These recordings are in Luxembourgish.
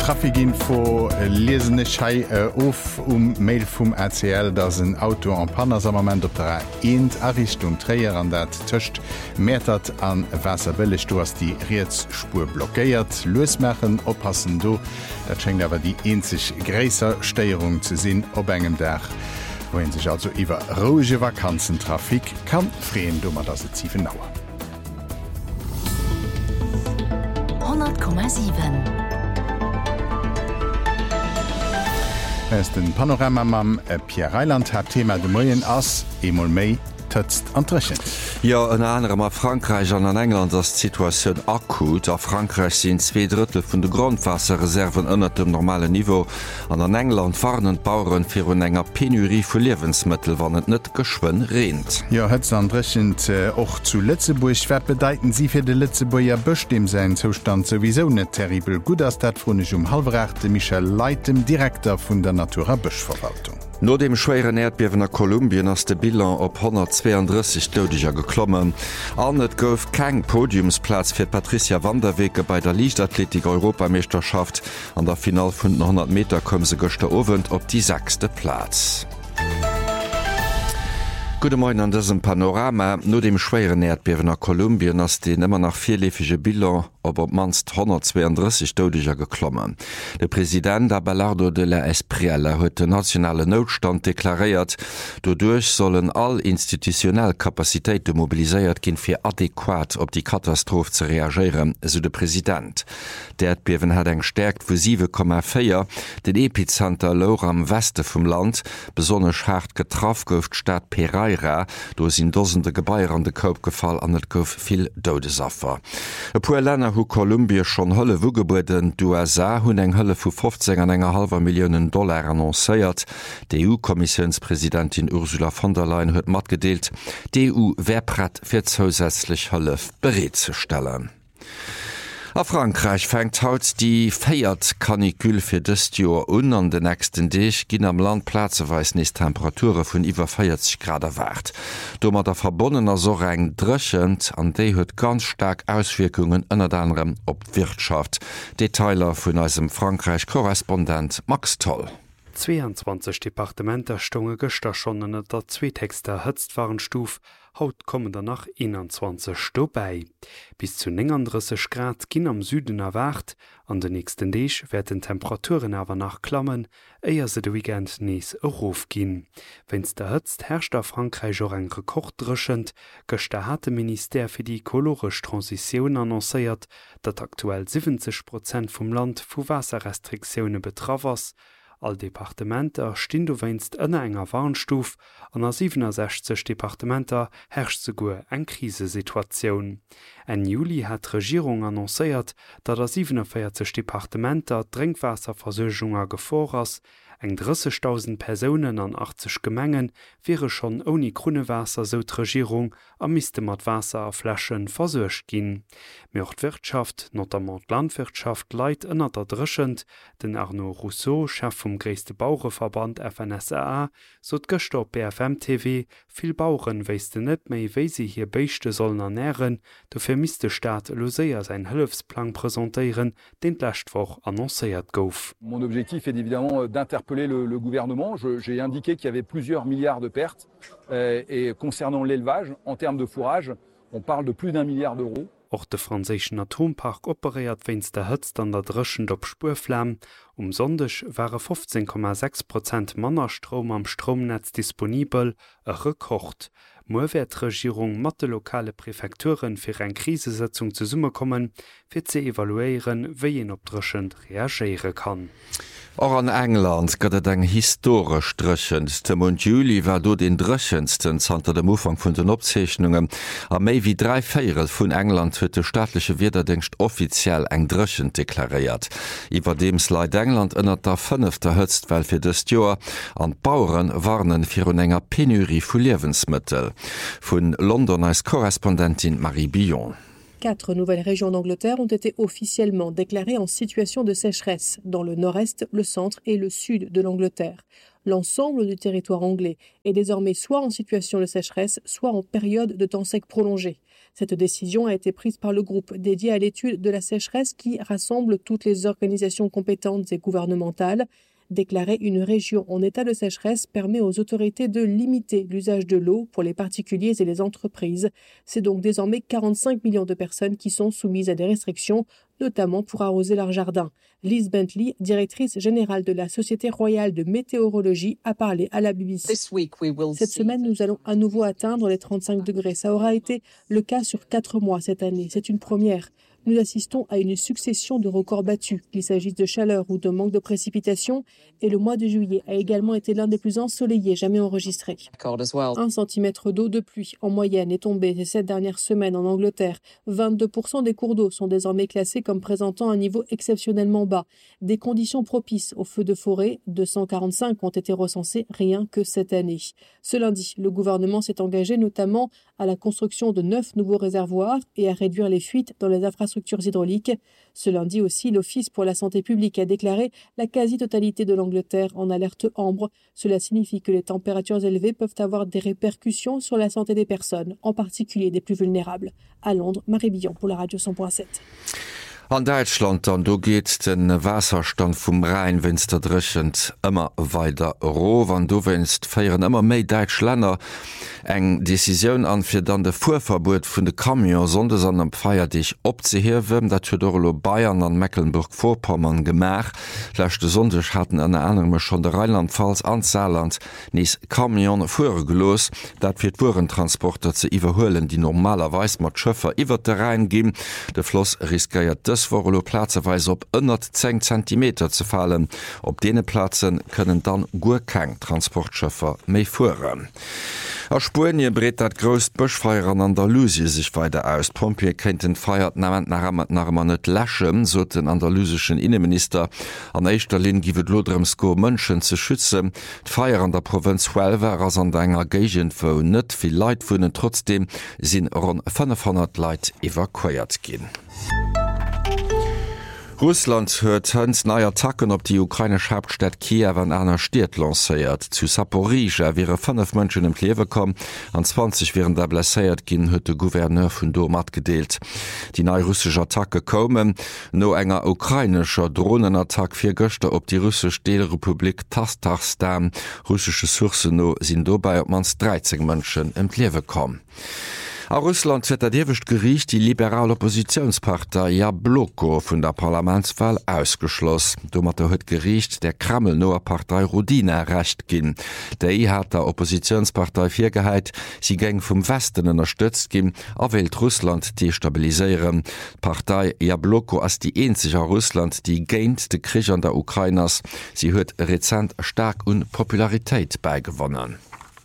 Trafikinfo lesene Schei of Mail vum RCL, dats een Auto an Pannersamment op der Errichtung Träier an dat töcht Mätert an Wasserbëllech du hast die Reetsspur blockéiert. Loesmechen oppassen du, dat schenkt awer die enzig gräser Steierung ze sinn op engem Dach. Wohin sich also iwwer rouge Vakanzentrafik kann freeen dummer dat se ziefen nauer. 100,7 Es den Panorama mam Pierre Reiland hat Thema de Moien ass Emol méi tëtzt anrechen. Ja, en anderem a Frankreich an England as Situationun akut. A Frankreich sinn 2/3 vun de Grundwasserreserven ënner dem normale Niveau. An England farnen Bauuren fir hun enger Penurie vu Lebensmittel, wann et net geschwen rent. Ja hëtz anrechend och zu Lützeburg wär bedeiten sie fir de Lützeburger Bëch dem se Zustand sowieso net terribel gut ass dat vunech halbrechte Michel Leitem, Direktor vun der Natura Bëchverwaltung. No dem schweren Erdbewen a Kolumbien ass de Bilan op 132 Dodiger geklommen. An net gouf keng Podiumsplatz fir Patricia Wanderwege bei der Leichtathletik-Europameisterschaft. An der Final vun 100 Meter kom se gochte Owend op die 6. Platz. Gute Morgen an diesem Panorama. Nur dem schweren Erdbewen a Kolumbien ass den immer nach vierläfige Bilan op manst 132 Dodiger geklommen. Der Präsident Abelardo de la Espriella huet den nationale Notstand deklariert. Dodurch sollen all institutionell Kapazitéite mobiliséiert ginn fir adäquat op die Katastrophe zu reagieren, so der Präsident. Der Erdbewen hat eng stärkt vu 7,4. Den Epizenter lo am Weste vom Land, besonders hart getroffen gouft Stadt Pereira, do sind dosende Gebäier an de Koop gefall an net gouf viel Dodesaffer. E puer Länder hu Kolumbien schon Hëlle wugebuden, USA hunn eng Hëlle vu 15,5 Millionen Dollar annoncéiert. Die EU-Kommissionspräsidentin Ursula von der Leyen huet mat gedeelt, die EU wär bereit fir zusätzlich Hëlle bereet zu stellen. A Frankreich fängt haut die feiert Kanikül fir dëst Joer an den nächsten Deeg ginn am Land plazeweis nes Temperature vun iwwer 40 Grad erwart. Dommer der verbonnener so eng drëchend an déi huet ganz stark Auswirkungen ënner anderem op Wirtschaft. Detailer vun eisem Frankreich-Korrespondent Max Toll. 22 Departementer stonge gëster schon an der Zweetexter Hëtztwarenstuf, haut kommen danach 21 Sto bei. Bis zu 39 Grad ginn am Süden erwart, an den nächsten Deeg werden Temperaturen awer nach Klammen, eier se de Weekend nees erof ginn. Wenns der Hëtzt herrscht a Frankreich or eng Rekord drëschend, gëcht hat de Minister fir die ekologisch Transition annoncéiert, dat aktuell 70% vum Land vu Wasserrestriktionune betraffers. All Departementer stinn du weinst ënner enger Warnstuf, an a 67 Departementer herrscht sogur eng Krisesituatioun. En Juli hat Regierung annoncéiert, dat a 47 Departementer Drinkwasserversøchunger gefvor ass, eng 30.000 Personen an 80 Gemengen wäre schon oni Grunewasser so d'Regierung a miste mat Wasser a Flaschen versøcht ginn. Mcht Wirtschaft, notamment Landwirtschaft leit ënner der drëschend, den Arnaud Rousseau, Chef vom gréste Bauureverband FNSA, sot gëcht op BFM-TV, vill Bauuren weiste net méi wéi sie hier Beichte sollen ernähren, dofir miste Staat loséier sein Hëlfsplan präsentéieren, den d'Lächtwoch annoncéiert gouf. Mon objectif est évidemment d'interpeller le gouvernement. J'ai indiqué qu'il y avait plusieurs milliards de pertes et concernant l'élevage, en termes de fourrage, on parle de plus d'1 milliard d'euros. Och de franzéschen Atompark operiert wennns der Hëtzt an der drëschend op Spurflamm. Sondech waren 15,6% Mannerstrom am Stromnetz disponibel, e Rekord. Mower d'Regierung mat de lokale Präfekturen fir eng Krisesetzung ze Summe kommen, fir ze evaluéieren, wéi en op drëschend reageiere kann. Auch an England gëtt et eng historisch drëchend. De Mont Juli war do den drëchendsten zanter dem Ufang vun den Opzeichnungen. A méi wie 3/4 vun England huet de staatliche Wiederdenkst offiziell eng drëchend deklariert. Iwer dems leit England ënnert der 5. Hëtzt well fir dëst Joer an Bauuren warnen fir un enger Penurie vu Liewensmëttel. Vun London als Korrespondentin Marie Billon. 4 nouvelles régions d'Angleterre ont été officiellement déclarées en situation de sécheresse dans le nord-est, le centre et le sud de l'Angleterre. L'ensemble du territoire anglais est désormais soit en situation de sécheresse, soit en période de temps sec prolongé. Cette décision a été prise par le groupe dédié à l'étude de la sécheresse qui rassemble toutes les organisations compétentes et gouvernementales. Déclarer une région en état de sécheresse permet aux autorités de limiter l'usage de l'eau pour les particuliers et les entreprises. C'est donc désormais 45 millions de personnes qui sont soumises à des restrictions, notamment pour arroser leur jardin. Liz Bentley, directrice générale de la Société royale de météorologie, a parlé à la BBC. Cette semaine, nous allons à nouveau atteindre les 35 degrés. Ça aura été le cas sur 4 mois cette année. C'est une première. Nous assistons à une succession de records battus, qu'il s'agisse de chaleur ou de manque de précipitations, et le mois de juillet a également été l'un des plus ensoleillés jamais enregistrés. 1 centimètre d'eau de pluie en moyenne est tombé ces 7 dernières semaines en Angleterre. 22% des cours d'eau sont désormais classés comme présentant un niveau exceptionnellement bas. Des conditions propices aux feux de forêt, 245 ont été recensés rien que cette année. Ce lundi, le gouvernement s'est engagé notamment à la construction de 9 nouveaux réservoirs et à réduire les fuites dans les infrastructures hydrauliques. Ce lundi aussi, l'Office pour la santé publique a déclaré la quasi-totalité de l'Angleterre en alerte ambre. Cela signifie que les températures élevées peuvent avoir des répercussions sur la santé des personnes, en particulier des plus vulnérables. À Londres, Marie Billon pour la Radio 100.7. An Deutschland an do geht den Wasserstand vum Rhein winster drechend immer weiter ro, wann du winst feieren immer méi Deutsch Länder eng Deciioun an fir dann de Fuhrverbot vun de Kamion sondes an am Feier dich opzehiwen, dat Dolo Bayern an Mecklenburg-Vorpommern gemach. Lächte sondech hatten an anderem schon de Rheinland-Pfalz an Saarland nies Kamion vorgelos, dat fir Wurentransporter ze iwwerhoelen, die normalerweis mat Schëffer iwwer de Rhein gin. De Floss riskiert vorlo Plazeweis op 110 cm zu fallen. Op dene Platzen können dann gur kein Transportschëffer méi fuhren. A Spurien breet dat gröst Bëchfeier an Andalusie sich weiter aus. Pompier kennt den Feiert nach net lächen, so den andalusischen Innenminister. An Eichterlin giwet Lodremsko Mënschen ze schützen. D'Feier an der Provinz Huelva ass an enger Gegent wo net viel Leiit vunnen, trotzdem sinn rund 500 Leiit evakuiert gin. Russland huet hënz neii Attacken op die ukrainesch Hauptstadt Kiew an einer Stadt lancéiert. Zu Saporija wäre 5 Mënschen em Klewe kom, an 20 wären der blesséiert ginn huet de Gouverneur vun do mat gedeelt. Die neii russsche Attacke kommen no enger ukrainescher Drohnenattack fir Göchter op die russsisch Deelrepublik Tatarstan. Russische Source no sinn dobei op mans 13 Mënschen em Klewe kom. A Russland huet der Dewcht Gericht die liberale Oppositionspartei Jabloko vun der Parlamentswahl ausgeschloss. Dommer huet Gericht der Kremlnoer Partei Rodina recht ginn. Déi hat der Oppositionspartei firgeheit, sie geng vum Westen unterstützt ginn, awelt Russland destabiliseieren. Partei Jabloko ass die einzige Russland, die géint de Krich an der Ukrainers. Sie huet rezent stark un Popularitéit beigewonnen.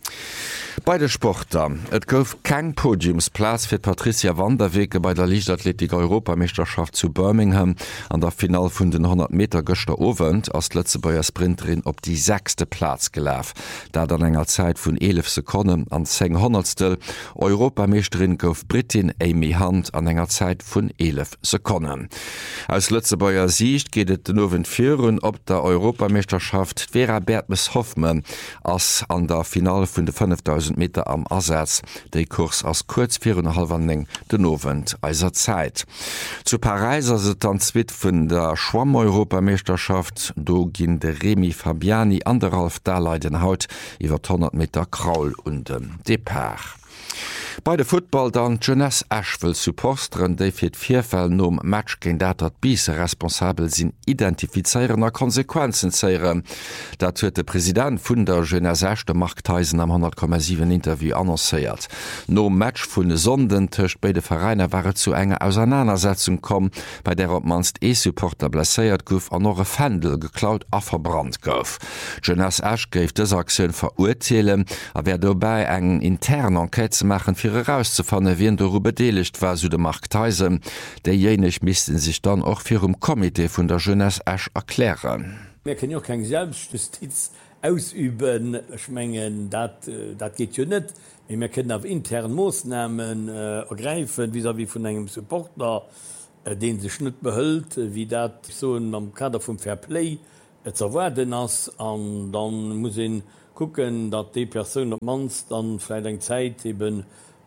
Beide Sporter. Et gouf keng Podiumsplatz fir Patricia Wanderwege bei der Leichtathletik-Europameisterschaft zu Birmingham an der Final vun den 100 Meter Göster Owend als Lëtzebauer Sprinterin op die 6. Platz gelaf. Da an enger Zeit vun 11 Sekunden an 10 Hundertstel. Europameisterin gouf Britin Amy Hunt an enger Zeit vun 11 Sekunden. Als Lëtzebauer Sicht gehtt den Owen Fiun op der Europameisterschaft Vera Bertmes Hoffmann ass an der Final vun de 5000 Meter am Ersatz. Dei Kurs ass kurz 4,5 den Ovent eiser Zeit. Zu Pariser se dann zwit vun der Schwamm-Europameisterschaft, do ginn de Remi Fabiani 1,5 Daleiden Haut iwwer 100 Meter Kraul und dem Depart. Bei de Football dann Jeunesse Ashville Supporteren, déi fir d'Vierfäll nom Match géint dat Bise responsabel sinn identifizeieren a Konsequenzen zeieren. Dat huet de Präsident vun der Jeunesse Ash de Mark Tyson am 100,7 Interview annoncéiert. No Match vun de Sonden tëcht beide Vereine waren zu enger Auseinandersetzung kom, bei der op manst E-Supporter blesséiert gouf an noch e Fendel geklaut a verbrannt gouf. Jeunesse Ash géif dës Aktiun verurteelen, a wär dobei eng intern Enquete ze machen fir herauszufannen, wien darüber bedeligt war so de Mark Tyson, derjenich missten sich dann auch fir Komitee vun der Jeunesse Ash erklären. Wir können ja keine Selbstjustiz ausüben, schmengen, dat geht ja nicht. Wir können auf internen Maßnahmen ergreifen, vis-à-vis von einem Supporter, den sich nicht behält, wie dat so am Kader vom Fairplay zu erwarten ist. Und dann muss ich gucken, dass die Person op mans dann vielleicht eine Zeit eben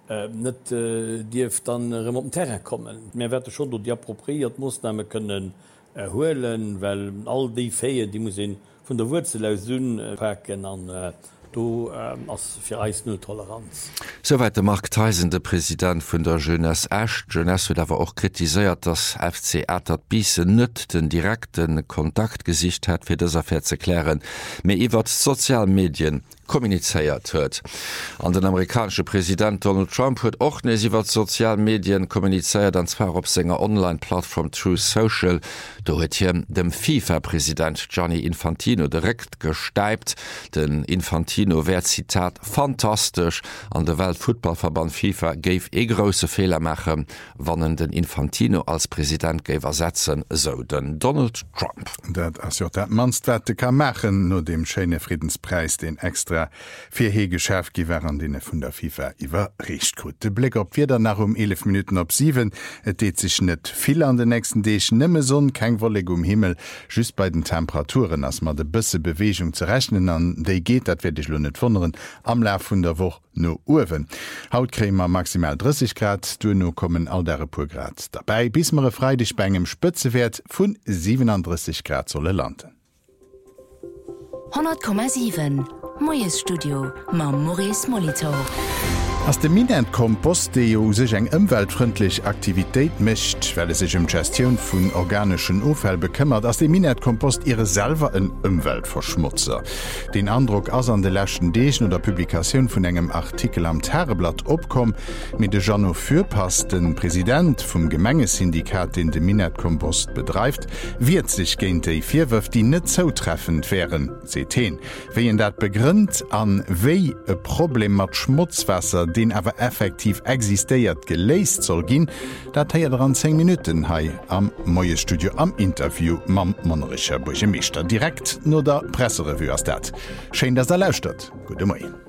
net Dief dann op dem Terra kommen. Meer werte schon do die appropriiert Moosname können erhoelen, well all die Féie, die muss vun der Wurzel aus Sünn packen an do ass fir Eis null Toleranz. Soweit der Mark Tyson, der Präsident vun der Jeunesse Ash. Jeunesse huet awer auch kritiséiert, dass FC dat Bise nett den direkten Kontaktgesicht hat, fir das Affaire ze klären, méi iwwer Sozialmedien kommuniceiert huet. An den amerikanische Präsident Donald Trump huet och nesiwwer Sozialmedien kommuniceiert, anzwer op senger Online-Plattform Truth Social. Do huet hier dem FIFA-Präsident Gianni Infantino direkt gesteipt. Den Infantino wär Zitat fantastisch an der Weltfußballverband FIFA géif grosse Fehler machen, wann den Infantino als Präsident géif ersetzen, so den Donald Trump. Dat as dat manstwerte kann machen, no dem Schene Friedenspreis den extra fir Hegeschäft giwer an dene vun der FIFA iwwer richicht gut. De Blick op wieder nach 11 Minuten op 7. Et deet sich net viel an den nächsten Deechen nëmme son, keng Wolleg Himmel, just bei den Temperaturen, ass mat de bësse Bewegung ze rechnen an déi geht, dat werd ich lo net wunderen, am Lauf vun der Woch no Uwen. Hautkrämer maximal 30 Grad, du no kommen all der Purgrad. Dabei bis mere freidig bengem Spëtzewert vun 37 Grad solle landen. 100,7 Moes Studio ma Maurice Molitor. Ass de Minenkompost de jo sech eng ëmweltfreundlich Aktivitéit mischt, well sech Gestioun vun organischen Ofhel bekëmmert, ass de Minetkompost ihre selver en Umweltverschmutzer. Den Andruck ass an de lächten Deechen oder Publikaoun vun engem Artikel am Terreblatt opkom, mit de Janno Fürpass, den Präsident vum Gemengesyndikat, den de Minetkompost bedreift, wird sich géint déi Virwëf, die net zoutreffend wären, CT. Wéi en dat begrünnt an wéi e Problem mat Schmutzwasser, den awer effektiv existéiert geléist soll ginn, dat heiert an 10 Minuten hai am Moie Studio am Interview mam Monricher Burgemeester direkt no der Presserevu ass dat. Schein dats lauscht. Gute Moi.